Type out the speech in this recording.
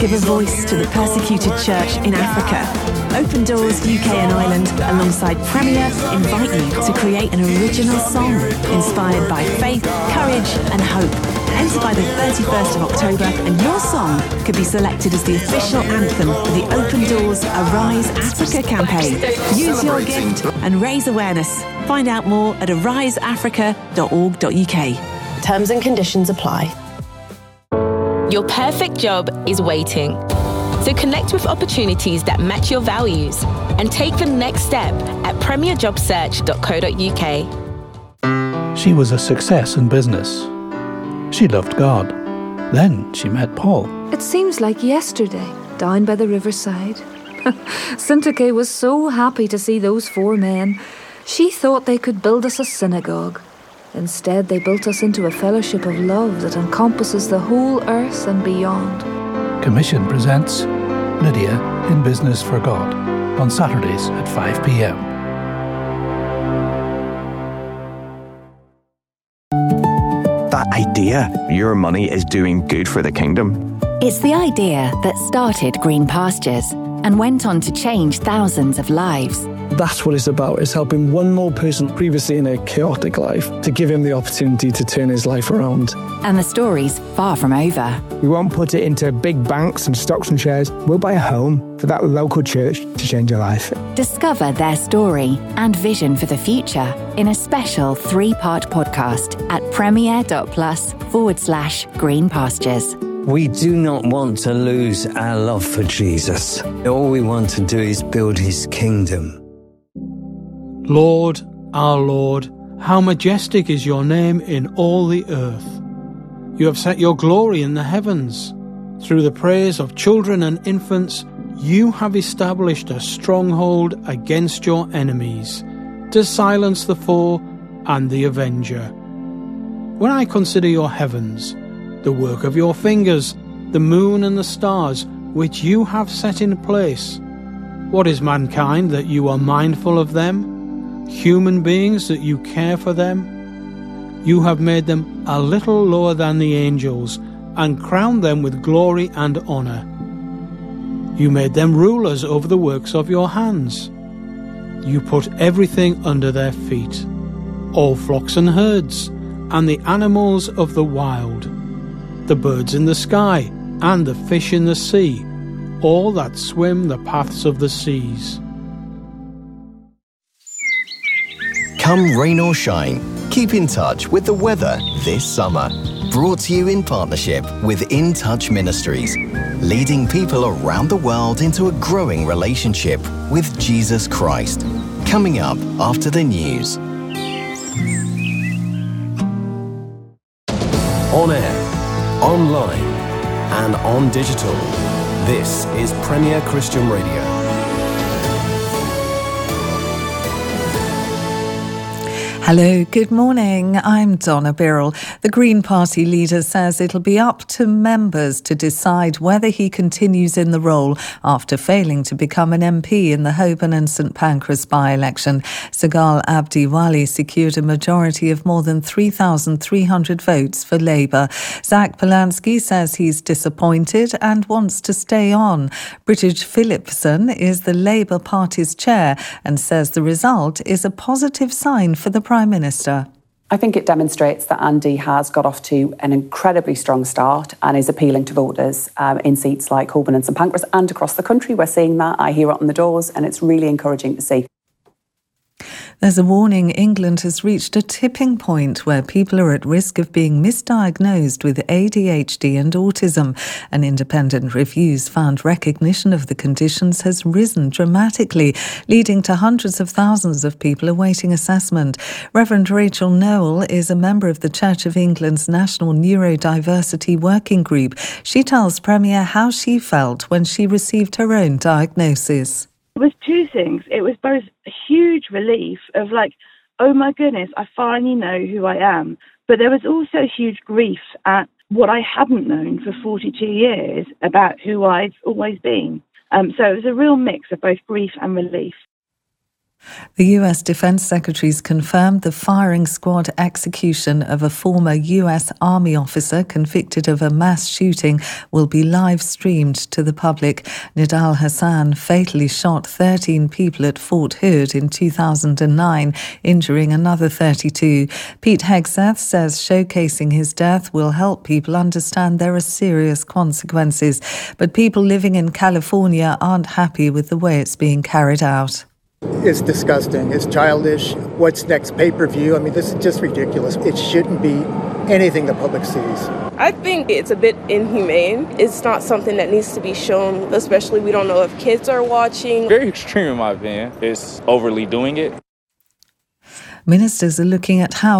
give a voice to the persecuted church in Africa. Open Doors UK and Ireland, alongside Premier, invite you to create an original song inspired by faith, courage and hope. Enter by the 31st of October and your song could be selected as the official anthem of the Open Doors Arise Africa campaign. Use your gift and raise awareness. Find out more at ariseafrica.org.uk. Terms and conditions apply. Your perfect job is waiting. So connect with opportunities that match your values and take the next step at premierjobsearch.co.uk. She was a success in business. She loved God. Then she met Paul. It seems like yesterday, down by the riverside. Syntyche was so happy to see those four men. She thought they could build us a synagogue. Instead, they built us into a fellowship of love that encompasses the whole earth and beyond. Commission presents Lydia in Business for God on Saturdays at 5 p.m. That idea, your money is doing good for the kingdom. It's the idea that started Green Pastures and went on to change thousands of lives. That's what it's about, is helping one more person previously in a chaotic life to give him the opportunity to turn his life around. And the story's far from over. We won't put it into big banks and stocks and shares. We'll buy a home for that local church to change your life. Discover their story and vision for the future in a special 3-part podcast at premier.plus/Green Pastures. We do not want to lose our love for Jesus. All we want to do is build his kingdom. Lord, our Lord, how majestic is your name in all the earth. You have set your glory in the heavens. Through the praise of children and infants, you have established a stronghold against your enemies, to silence the foe and the avenger. When I consider your heavens, the work of your fingers, the moon and the stars, which you have set in place, what is mankind that you are mindful of them? Human beings that you care for them? You have made them a little lower than the angels and crowned them with glory and honour. You made them rulers over the works of your hands. You put everything under their feet, all flocks and herds, and the animals of the wild, the birds in the sky, and the fish in the sea, all that swim the paths of the seas. Come rain or shine, keep in touch with the weather this summer. Brought to you in partnership with In Touch Ministries, leading people around the world into a growing relationship with Jesus Christ. Coming up after the news. On air, online, and on digital. This is Premier Christian Radio. Hello, good morning. I'm Donna Birrell. The Green Party leader says it'll be up to members to decide whether he continues in the role after failing to become an MP in the Holborn and St Pancras by-election. Sagal Abdiwali secured a majority of more than 3,300 votes for Labour. Zach Polanski says he's disappointed and wants to stay on. Bridget Phillipson is the Labour Party's chair and says the result is a positive sign for the Prime Minister. I think it demonstrates that Andy has got off to an incredibly strong start and is appealing to voters in seats like Holborn and St Pancras and across the country. We're seeing that. I hear it on the doors and it's really encouraging to see. There's a warning England has reached a tipping point where people are at risk of being misdiagnosed with ADHD and autism. An independent reviews found recognition of the conditions has risen dramatically, leading to hundreds of thousands of people awaiting assessment. Reverend Rachel Noel is a member of the Church of England's National Neurodiversity Working Group. She tells Premier how she felt when she received her own diagnosis. It was two things. It was both a huge relief of like, oh my goodness, I finally know who I am. But there was also huge grief at what I hadn't known for 42 years about who I've always been. So it was a real mix of both grief and relief. The US Defense Secretary's confirmed the firing squad execution of a former US Army officer convicted of a mass shooting will be live streamed to the public. Nidal Hassan fatally shot 13 people at Fort Hood in 2009, injuring another 32. Pete Hegseth says showcasing his death will help people understand there are serious consequences. But people living in California aren't happy with the way it's being carried out. It's disgusting. It's childish. What's next? Pay-per-view? I mean, this is just ridiculous. It shouldn't be anything the public sees. I think it's a bit inhumane. It's not something that needs to be shown, especially we don't know if kids are watching. Very extreme in my opinion. It's overly doing it. Ministers are looking at how